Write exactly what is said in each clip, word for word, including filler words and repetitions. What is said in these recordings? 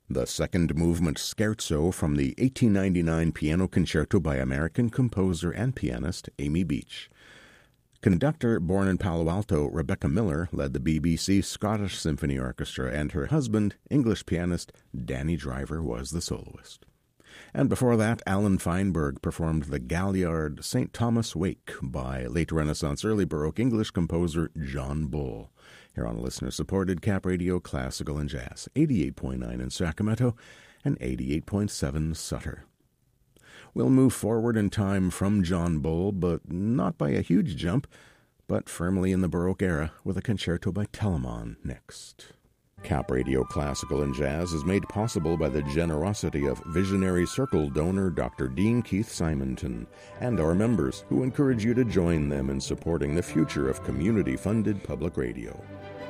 The second movement scherzo from the eighteen ninety-nine piano concerto by American composer and pianist Amy Beach. Conductor born in Palo Alto, Rebecca Miller, led the B B C Scottish Symphony Orchestra, and her husband, English pianist Danny Driver, was the soloist. And before that, Alan Feinberg performed the Galliard Saint Thomas Wake by late Renaissance, early Baroque English composer John Bull. Here on listener-supported Cap Radio Classical and Jazz, eighty-eight point nine in Sacramento and eighty-eight point seven Sutter. We'll move forward in time from John Bull, but not by a huge jump, but firmly in the Baroque era with a concerto by Telemann next. Cap Radio Classical and Jazz is made possible by the generosity of Visionary Circle donor Doctor Dean Keith Simonton and our members, who encourage you to join them in supporting the future of community-funded public radio.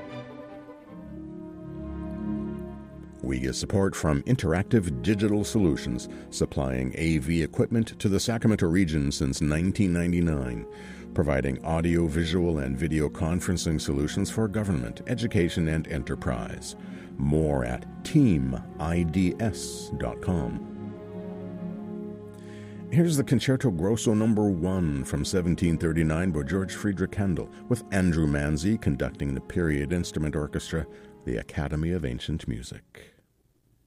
We get support from Interactive Digital Solutions, supplying A V equipment to the Sacramento region since nineteen ninety-nine, providing audio, visual, and video conferencing solutions for government, education, and enterprise. More at team I D S dot com. Here's the Concerto Grosso number one from seventeen thirty-nine by George Friedrich Handel, with Andrew Manzi conducting the period instrument orchestra, the Academy of Ancient Music.